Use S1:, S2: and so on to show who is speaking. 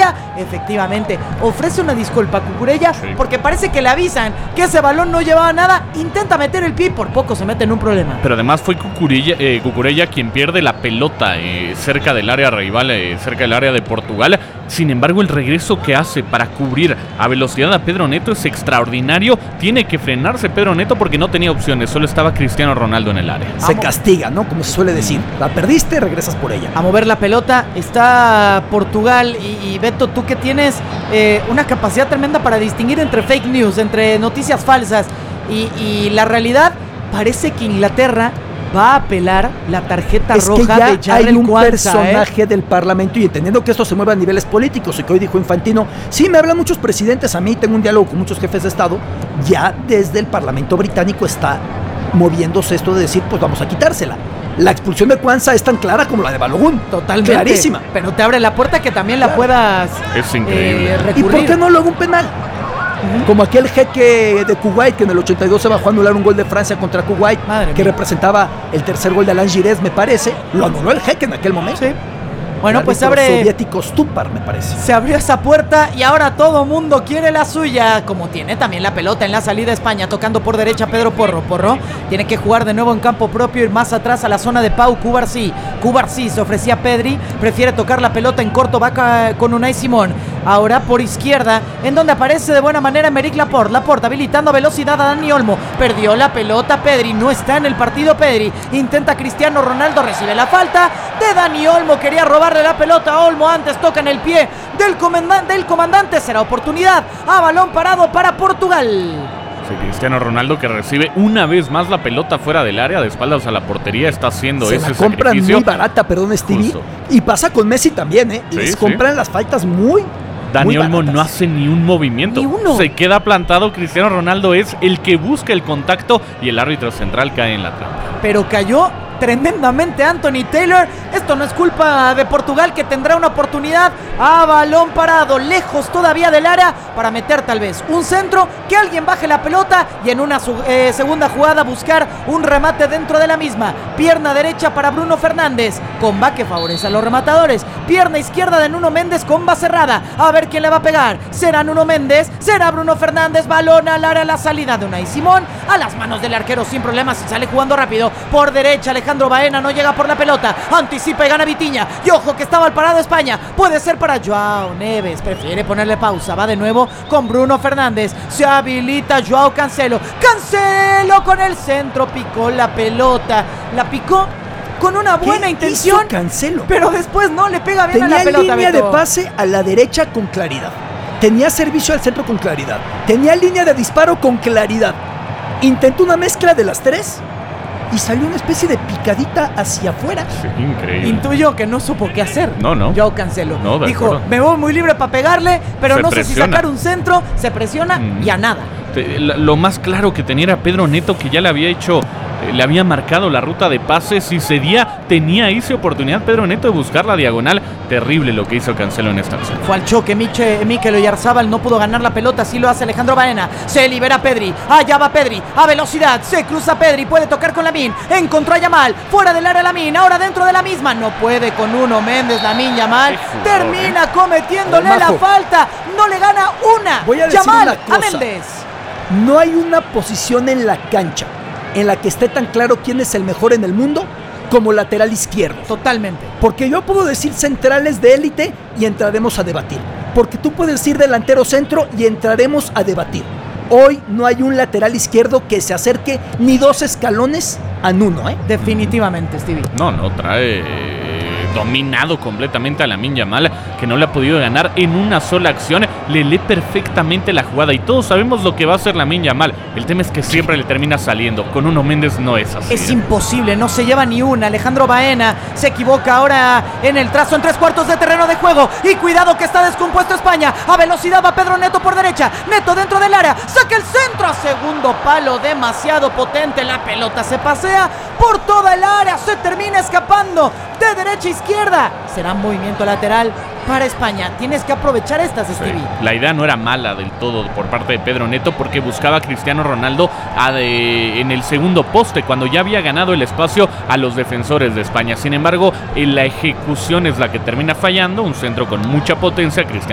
S1: Cucurella. Efectivamente, ofrece una disculpa a Cucurella, sí, porque parece que le avisan que ese balón no llevaba nada. Intenta meter el pie y por poco se mete en un problema.
S2: Pero además fue Cucurella quien pierde la pelota cerca del área rival, cerca del área de Portugal. Sin embargo, el regreso que hace para cubrir a velocidad a Pedro Neto es extraordinario. Tiene que frenarse Pedro Neto porque no tenía opciones, solo estaba Cristiano Ronaldo en el área.
S3: Se castiga, ¿no? Como se suele decir. La perdiste, regresas por ella.
S1: A mover la pelota está Portugal y Beto, tú que tienes una capacidad tremenda para distinguir entre fake news, entre noticias falsas y la realidad. Parece que Inglaterra va a apelar la tarjeta roja de Jarrell
S3: hay un
S1: Quansah,
S3: personaje del Parlamento, y entendiendo que esto se mueve a niveles políticos y que hoy dijo Infantino, sí, me hablan muchos presidentes a mí, tengo un diálogo con muchos jefes de Estado, ya desde el Parlamento británico está moviéndose esto de decir, pues vamos a quitársela. La expulsión de Quansah es tan clara como la de Balogun.
S1: Totalmente.
S3: Clarísima.
S1: Pero te abre la puerta que también la puedas
S2: es increíble.
S1: Recurrir.
S3: ¿Y por qué no luego un penal? Como aquel jeque de Kuwait que en el 82 se bajó a anular un gol de Francia contra Kuwait, que representaba el tercer gol de Alain Giresse, me parece. Lo anuló el jeque en aquel momento.
S1: Sí. Bueno, pues se abre.
S3: Soviético Stupar, me parece.
S1: Se abrió esa puerta y ahora todo mundo quiere la suya. Como tiene también la pelota en la salida España, tocando por derecha Pedro Porro. Porro tiene que jugar de nuevo en campo propio, ir más atrás a la zona de Pau Cubarsí. Cubarsí se ofrecía a Pedri, prefiere tocar la pelota en corto, va con Unai Simón. Ahora por izquierda, en donde aparece de buena manera Emerick Laporte. Laporte habilitando velocidad a Dani Olmo. Perdió la pelota Pedri, no está en el partido Pedri. Intenta Cristiano Ronaldo, recibe la falta de Dani Olmo. Quería robarle la pelota a Olmo, antes toca en el pie del comandante. Será oportunidad a balón parado para Portugal.
S2: Sí, Cristiano Ronaldo, que recibe una vez más la pelota fuera del área, de espaldas a la portería, está haciendo ese sacrificio. Se la compran
S3: muy barata, perdón, Stevie. Justo. Y pasa con Messi también, ¿eh?
S2: Sí,
S3: les compran las faltas muy
S2: Dani Olmo no hace ni un movimiento.
S1: Ni uno.
S2: Se queda plantado. Cristiano Ronaldo es el que busca el contacto y el árbitro central cae en la trampa.
S1: Pero cayó tremendamente Anthony Taylor. Esto no es culpa de Portugal, que tendrá una oportunidad a balón parado, lejos todavía del área, para meter tal vez un centro, que alguien baje la pelota y en una segunda jugada buscar un remate dentro de la misma. Pierna derecha para Bruno Fernández, comba que favorece a los rematadores. Pierna izquierda de Nuno Méndez, comba cerrada. A ver quién le va a pegar. ¿Será Nuno Méndez? ¿Será Bruno Fernández? Balón al área, la salida de Unai Simón a las manos del arquero sin problemas y sale jugando rápido. Por derecha Alejandro Baena no llega por la pelota, anticipa y gana Vitinha, y ojo que estaba al parado España, puede ser para Joao Neves, prefiere ponerle pausa, va de nuevo con Bruno Fernández, se habilita Joao Cancelo con el centro, picó la pelota, la picó con una buena intención,
S3: hizo Cancelo?
S1: Pero después no le pega bien a la pelota.
S3: Tenía línea
S1: Beto
S3: de pase a la derecha con claridad, tenía servicio al centro con claridad, tenía línea de disparo con claridad, intentó una mezcla de las tres y salió una especie de picadita hacia afuera.
S2: Sí, increíble.
S1: Intuyo que no supo qué hacer.
S2: No.
S1: Joao Cancelo.
S2: No,
S1: dijo,
S2: acuerdo.
S1: me voy muy libre para pegarle, pero no sé si sacar un centro, se presiona y a nada.
S2: Lo más claro que tenía era Pedro Neto, que ya le había hecho, le había marcado la ruta de pases y tenía ahí su oportunidad Pedro Neto de buscar la diagonal. Terrible lo que hizo Cancelo en esta acción.
S1: Fue al choque, Mikel Oyarzabal no pudo ganar la pelota, así lo hace Alejandro Baena. Se libera Pedri, allá va Pedri, a velocidad, se cruza Pedri, puede tocar con Lamine, encontró a Yamal, fuera del área Lamine, ahora dentro de la misma, no puede con Nuno Méndez, Lamine Yamal, termina cometiéndole la falta, no le gana una.
S3: Voy a decir
S1: Yamal
S3: una cosa.
S1: a Méndez.
S3: No hay una posición en la cancha en la que esté tan claro quién es el mejor en el mundo como lateral izquierdo.
S1: Totalmente.
S3: Porque yo puedo decir centrales de élite y entraremos a debatir. Porque tú puedes decir delantero centro y entraremos a debatir. Hoy no hay un lateral izquierdo que se acerque ni 2 escalones a Nuno, ¿eh?
S1: Definitivamente, Stevie.
S2: No, trae dominado completamente a Lamine Yamal, que no le ha podido ganar en una sola acción. Le lee perfectamente la jugada y todos sabemos lo que va a hacer Lamine Yamal. El tema es que siempre le termina saliendo. Con Nuno Méndez no es así.
S1: Es imposible, no se lleva ni una. Alejandro Baena se equivoca ahora en el trazo en 3/4 de terreno de juego. Y cuidado que está descompuesto España. A velocidad va Pedro Neto por derecha. Neto dentro del área. Saca el centro a segundo palo. Demasiado potente. La pelota se pasea por toda el área. Se termina escapando de derecha a izquierda. Será movimiento lateral para España. Tienes que aprovechar estas, Stevie.
S2: La idea no era mala del todo por parte de Pedro Neto, porque buscaba a Cristiano Ronaldo en el segundo poste, cuando ya había ganado el espacio a los defensores de España. Sin embargo, la ejecución es la que termina fallando. Un centro con mucha potencia. Cristiano